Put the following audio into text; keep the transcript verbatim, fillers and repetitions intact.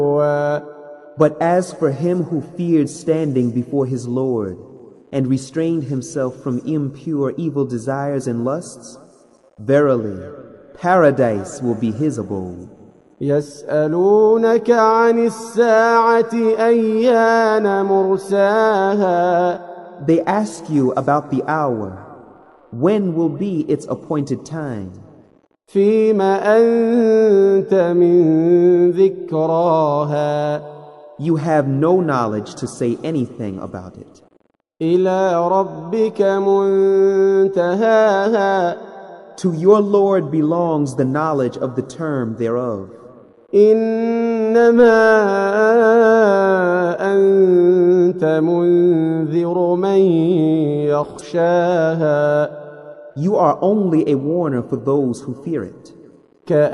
But as for him who feared standing before his Lord and restrained himself from impure evil desires and lusts, verily, paradise will be his abode. يسألونك عن الساعة أيان مرساها. They ask you about the hour. When will be its appointed time? فيما أنت من ذكراها. You have no knowledge to say anything about it. إلى ربك منتهاها. To your Lord belongs the knowledge of the term thereof. إنما أنت منذر من يخشاها. You are only a warner for those who fear it.